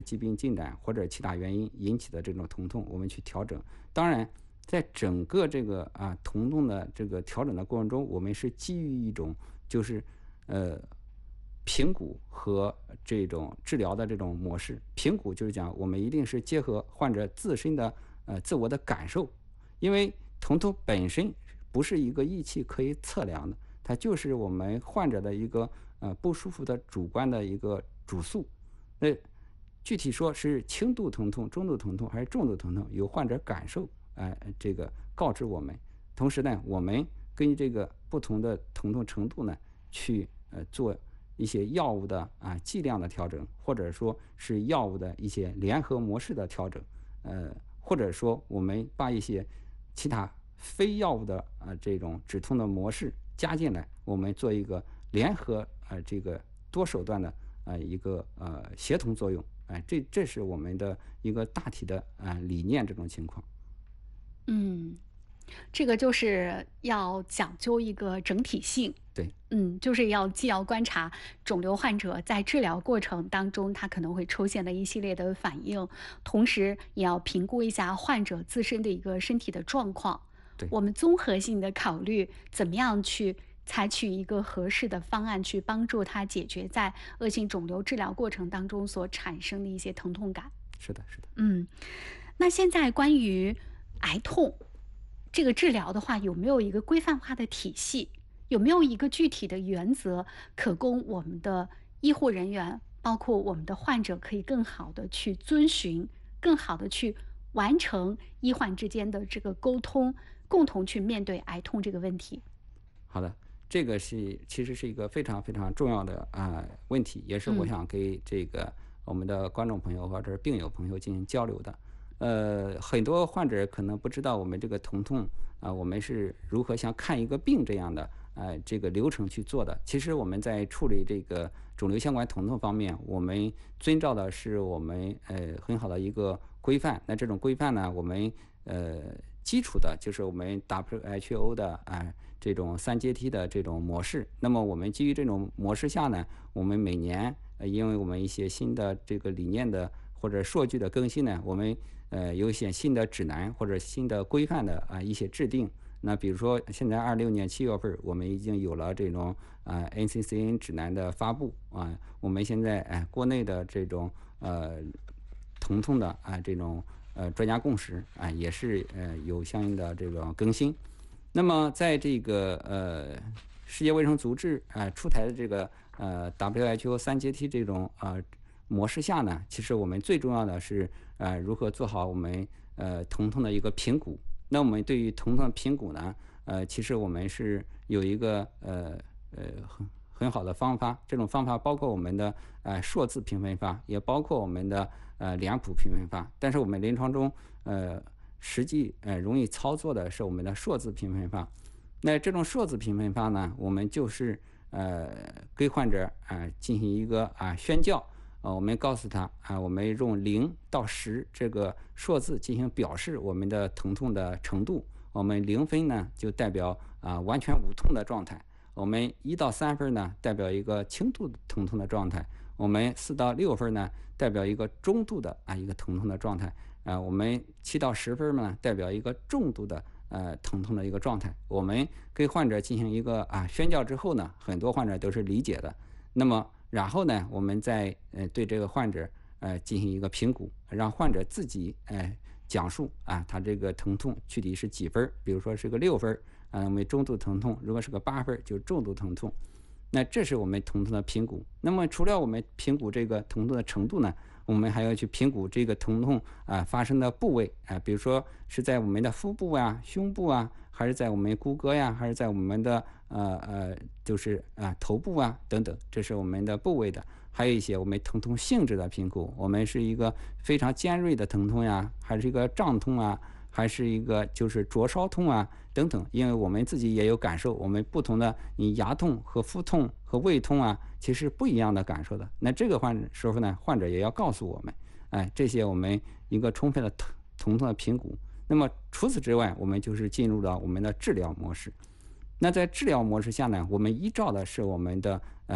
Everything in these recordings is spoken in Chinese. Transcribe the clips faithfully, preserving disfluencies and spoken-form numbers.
疾病进展或者其他原因引起的这种疼痛，我们去调整。当然，在整个这个啊疼痛的这个调整的过程中，我们是基于一种就是呃评估和这种治疗的这种模式。评估就是讲我们一定是结合患者自身的呃自我的感受，因为疼痛本身不是一个仪器可以测量的，它就是我们患者的一个呃不舒服的主观的一个主诉。那具体说是轻度疼痛、中度疼痛还是重度疼痛，由患者感受，哎、呃，这个告知我们。同时呢，我们根据这个不同的疼痛程度呢，去呃做一些药物的啊剂量的调整，或者说是药物的一些联合模式的调整，呃，或者说我们把一些其他非药物的啊这种止痛的模式加进来，我们做一个联合呃这个多手段的呃一个呃协同作用。哎，这这是我们的一个大体的啊、呃、理念，这种情况。 嗯，这个就是要讲究一个整体性。 对， 嗯，就是要既要观察肿瘤患者在治疗过程当中他可能会出现的一系列的反应，同时也要评估一下患者自身的一个身体的状况。 对， 我们综合性的考虑怎么样去采取一个合适的方案，去帮助他解决在恶性肿瘤治疗过程当中所产生的一些疼痛感。 是的，是的。 嗯，那现在关于癌痛这个治疗的话，有没有一个规范化的体系？有没有一个具体的原则，可供我们的医护人员，包括我们的患者，可以更好的去遵循，更好的去完成医患之间的这个沟通，共同去面对癌痛这个问题？ 好的，这个是其实是一个非常非常重要的啊、问题，也是我嗯。 想给这个我们的观众朋友或者是病友朋友进行交流的。呃，很多患者可能不知道我们这个疼痛啊、我们是如何像看一个病这样的呃这个流程去做的。其实我们在处理这个肿瘤相关疼痛方面，我们遵照的是我们呃很好的一个规范。那这种规范呢，我们呃基础的就是我们 W H O 的啊、呃这种三阶梯的这种模式。那么我们基于这种模式下呢，我们每年呃因为我们一些新的这个理念的或者数据的更新呢，我们呃有一些新的指南或者新的规范的啊、一些制定。那比如说现在二六年七月份，我们已经有了这种啊、N C C N 指南的发布啊。我们现在哎、国内的这种呃疼痛的啊、这种呃专家共识啊、也是呃有相应的这种更新。那么在这个呃世界卫生组织啊、出台的这个呃 W H O 三阶梯这种呃模式下呢，其实我们最重要的是呃如何做好我们呃疼痛的一个评估。那我们对于疼痛的评估呢，呃其实我们是有一个呃呃很很好的方法。这种方法包括我们的呃数字评分法，也包括我们的呃脸谱评分法。但是我们临床中呃实际呃容易操作的是我们的数字评分法。那这种数字评分法呢，我们就是呃给患者啊、呃进行一个啊、宣教。呃，我们告诉他啊，我们用零到十这个数字进行表示我们的疼痛的程度。我们零分呢就代表啊、完全无痛的状态，我们一到三分呢代表一个轻度疼痛的状态，我们四到六分呢代表一个中度的啊一个疼痛的状态，啊、我们七到十分呢代表一个重度的呃疼痛的一个状态。我们给患者进行一个啊宣教之后呢，很多患者都是理解的。那么然后呢，我们再呃对这个患者呃进行一个评估，让患者自己呃讲述啊他这个疼痛具体是几分。比如说是个六分啊，我们中度疼痛；如果是个八分就是重度疼痛。那这是我们疼痛的评估。那么除了我们评估这个疼痛的程度呢，我们还要去评估这个疼痛啊发生的部位啊，比如说是在我们的腹部啊、胸部啊，还是在我们骨骼呀，还是在我们的呃呃就是啊头部啊等等，这是我们的部位的。还有一些我们疼痛性质的评估，我们是一个非常尖锐的疼痛呀，还是一个胀痛啊，还是一个就是灼烧痛啊等等。因为我们自己也有感受，我们不同的你牙痛和腹痛和胃痛啊，其实不一样的感受的。那这个患者时候呢，患者也要告诉我们，哎，这些我们一个充分的疼疼痛的评估。那么除此之外，我们就是进入了我们的治疗模式。那在治疗模式下呢，我们依照的是我们的呃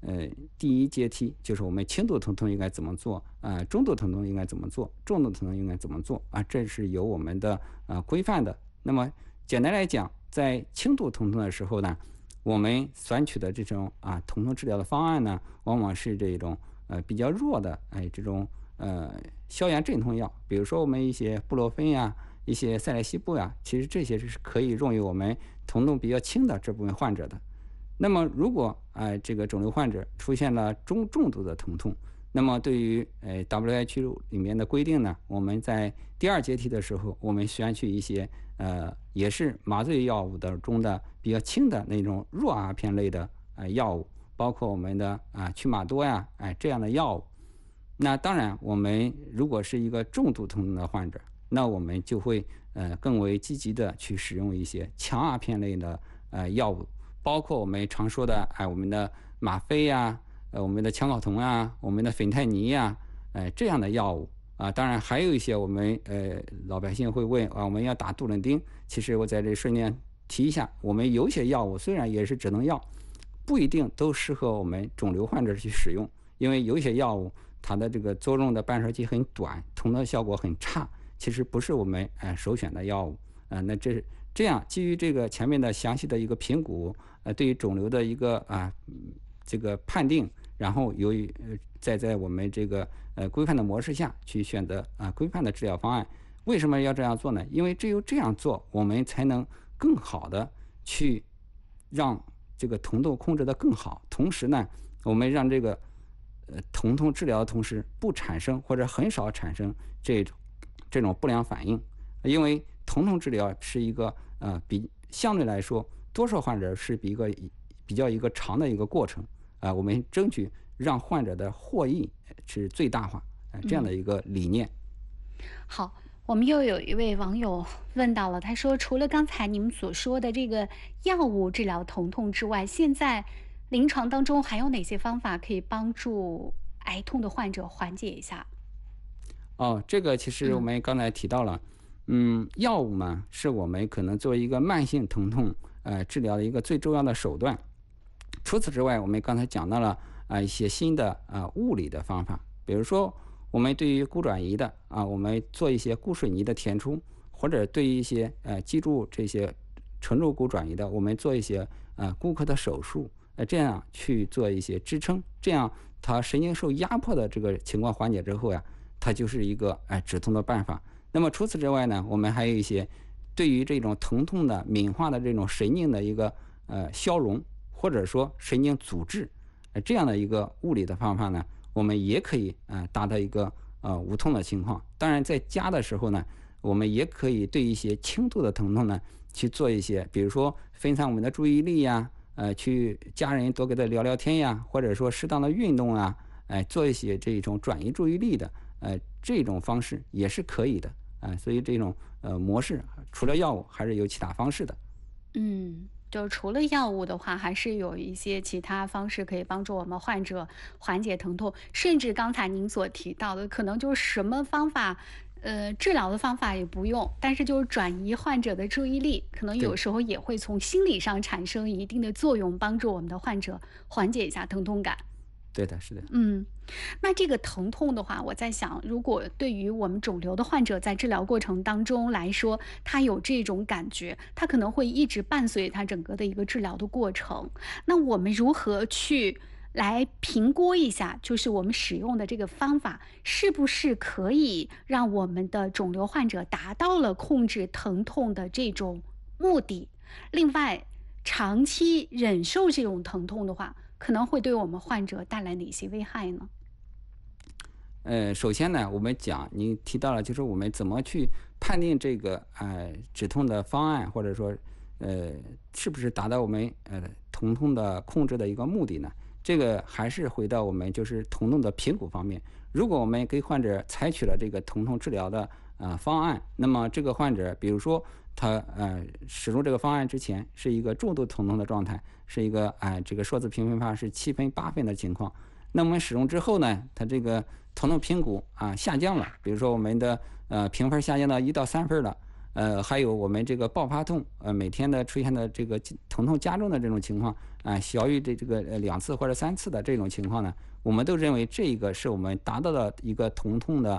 呃第一阶梯，就是我们轻度疼痛应该怎么做，啊，中度疼痛应该怎么做，重度疼痛应该怎么做啊，这是有我们的呃规范的。那么简单来讲，在轻度疼痛的时候呢，我们选取的这种啊疼痛治疗的方案呢，往往是这种呃比较弱的哎这种呃消炎镇痛药，比如说我们一些布洛芬呀、一些塞列西布呀，其实这些是可以用于我们疼痛比较轻的这部分患者的。那么如果呃这个肿瘤患者出现了中重度的疼痛，那么对于呃 W H O 里面的规定呢，我们在第二阶梯的时候，我们选取一些呃也是麻醉药物的中的比较轻的那种弱阿片类的呃药物，包括我们的啊曲马多呀，哎这样的药物。那当然，我们如果是一个重度疼痛的患者，那我们就会呃更为积极的去使用一些强阿片类的呃药物，包括我们常说的哎我们的吗啡呀、呃我们的羟睾酮啊、我们的芬太尼呀、哎这样的药物啊。当然还有一些我们呃老百姓会问啊，我们要打杜冷丁。其实我在这顺便提一下，我们有些药物虽然也是止疼药，不一定都适合我们肿瘤患者去使用，因为有些药物它的这个作用的半衰期很短，疼痛效果很差，其实不是我们呃首选的药物。呃，那这这样基于这个前面的详细的一个评估，呃，对于肿瘤的一个啊、呃、这个判定，然后由于呃再在我们这个呃规范的模式下去选择啊、呃、规范的治疗方案。为什么要这样做呢？因为只有这样做，我们才能更好的去让这个疼痛控制得更好，同时呢，我们让这个呃疼痛治疗的同时不产生或者很少产生这种这种不良反应。因为疼痛治疗是一个呃比相对来说多数患者是比一个比较一个长的一个过程啊、呃，我们争取让患者的获益是最大化，呃、这样的一个理念。 嗯、好。我们又有一位网友问到了，他说除了刚才你们所说的这个药物治疗疼痛之外，现在临床当中还有哪些方法可以帮助癌痛的患者缓解一下？ 哦，这个其实我们刚才提到了，嗯，嗯药物嘛，是我们可能作为一个慢性疼痛呃治疗的一个最重要的手段。除此之外，我们刚才讲到了啊、呃、一些新的啊、呃、物理的方法，比如说我们对于骨转移的啊，我们做一些骨水泥的填充，或者对于一些呃脊柱这些承柱骨转移的，我们做一些呃骨科的手术，呃这样去做一些支撑，这样它神经受压迫的这个情况缓解之后呀，它就是一个哎止痛的办法。那么除此之外呢，我们还有一些对于这种疼痛的敏化的这种神经的一个呃消融，或者说神经阻滞，呃这样的一个物理的方法呢，我们也可以呃达到一个呃无痛的情况。当然在家的时候呢，我们也可以对一些轻度的疼痛呢去做一些，比如说分散我们的注意力呀，呃去家人多给他聊聊天呀，或者说适当的运动啊，哎、呃、做一些这种转移注意力的呃这种方式也是可以的啊、呃。所以这种呃模式除了药物还是有其他方式的。 嗯。就除了药物的话，还是有一些其他方式可以帮助我们患者缓解疼痛，甚至刚才您所提到的，可能就是什么方法，呃，治疗的方法也不用，但是就是转移患者的注意力，可能有时候也会从心理上产生一定的作用，帮助我们的患者缓解一下疼痛感。 对的，是的。 嗯，那这个疼痛的话，我在想，如果对于我们肿瘤的患者在治疗过程当中来说，他有这种感觉，他可能会一直伴随他整个的一个治疗的过程。那我们如何去来评估一下，就是我们使用的这个方法是不是可以让我们的肿瘤患者达到了控制疼痛的这种目的？另外，长期忍受这种疼痛的话，可能会对我们患者带来哪些危害呢？ 呃，首先呢，我们讲您提到了，就是我们怎么去判定这个呃止痛的方案，或者说呃是不是达到我们呃疼痛的控制的一个目的呢？这个还是回到我们就是疼痛的评估方面。如果我们给患者采取了这个疼痛治疗的呃方案，那么这个患者，比如说他呃使用这个方案之前是一个重度疼痛的状态，是一个哎、呃、这个数字评分法是七分八分的情况。那我们使用之后呢，它这个疼痛评估啊下降了，比如说我们的呃评分下降到一到三分了， 呃，还有我们这个爆发痛，呃，每天的出现的这个疼痛加重的这种情况，啊、小于这这个呃两次或者三次的这种情况呢，我们都认为这个是我们达到了一个疼痛的